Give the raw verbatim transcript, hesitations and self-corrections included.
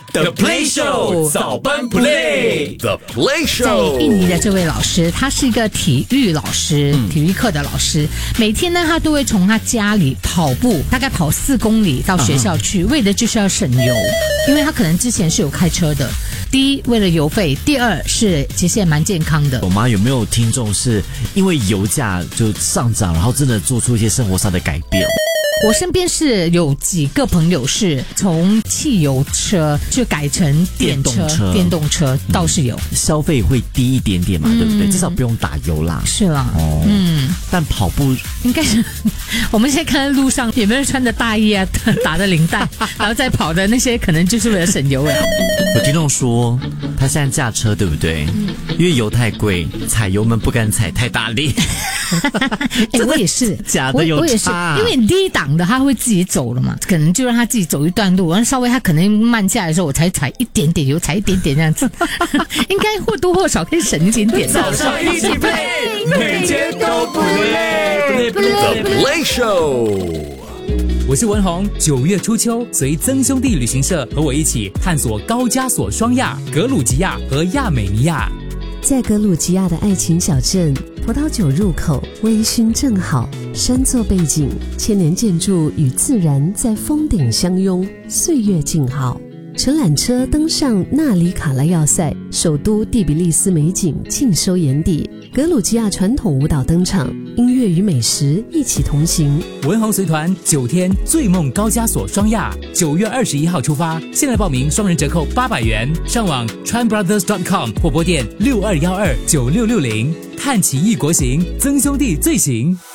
The Play Show 早班 Play The Play 在 Show 印尼的这位老师，他是一个体育老师， 嗯体育课的老师。每天呢，他都会从他家里跑步，大概跑四公里到学校去，为的就是要省油，因为他可能之前是有开车的。第一，为了油费；第二是其实也蛮健康的。 我妈有没有听众是因为油价就上涨，然后真的做出一些生活上的改变？ 我身边是有几个朋友是从汽油车就改成电车， 电动车电动车倒是有， 消费会低一点点嘛，对不对？至少不用打油啦。 是啦， 哦，嗯，但跑步应该是我们现在看到路上有没有人穿着大衣啊，打着领带，然后再跑的那些，可能就是为了省油了。 有听众说他现在驾车，对不对？因为油太贵，踩油门不敢踩太大力。 哎、我也是， 假的有我我也是， 差因为你低档的他会自己走了嘛，可能就让他自己走一段路，然后稍微他可能慢下来的时候，我才踩一点点油，踩一点点这样子，应该或多或少可以省一点点。 早上一起 play， 每天都不累。The Play Show。 我是文宏，九月初秋，随曾兄弟旅行社和我一起探索高加索双亚、格鲁吉亚和亚美尼亚。 在格鲁吉亚的爱情小镇，葡萄酒入口，微醺正好，山作背景，千年建筑与自然在峰顶相拥，岁月静好。乘缆车登上纳里卡拉要塞，首都第比利斯美景尽收眼底。格鲁吉亚传统舞蹈登场，音乐与美食一起同行。 文宏随团九天醉梦高加索双亚，九月二十一号出发，现在报名双人折扣八百元，上网 tran brothers dot com 或拨电六二幺二九六六零，探奇异国行，曾兄弟最行。